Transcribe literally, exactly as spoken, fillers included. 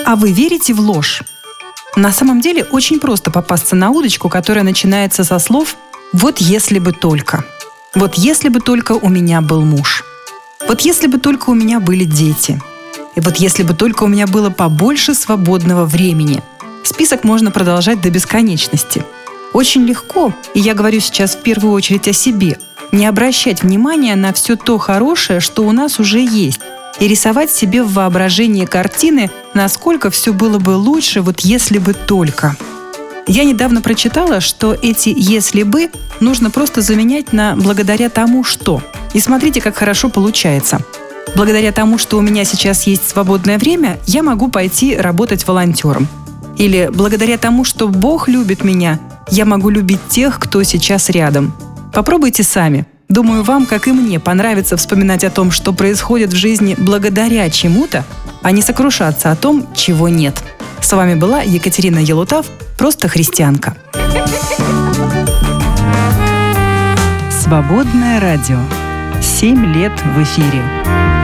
А вы верите в ложь? На самом деле очень просто попасться на удочку, которая начинается со слов «вот если бы только». Вот если бы только у меня был муж. Вот если бы только у меня были дети. И вот если бы только у меня было побольше свободного времени. Список можно продолжать до бесконечности. Очень легко, и я говорю сейчас в первую очередь о себе, не обращать внимания на все то хорошее, что у нас уже есть, и рисовать себе в воображении картины, насколько все было бы лучше, вот если бы только. Я недавно прочитала, что эти «если бы» нужно просто заменять на «благодаря тому, что». И смотрите, как хорошо получается. Благодаря тому, что у меня сейчас есть свободное время, я могу пойти работать волонтером. Или благодаря тому, что Бог любит меня, я могу любить тех, кто сейчас рядом. Попробуйте сами. Думаю, вам, как и мне, понравится вспоминать о том, что происходит в жизни благодаря чему-то, а не сокрушаться о том, чего нет. С вами была Екатерина Елутав, просто христианка. Свободное радио. Семь лет в эфире.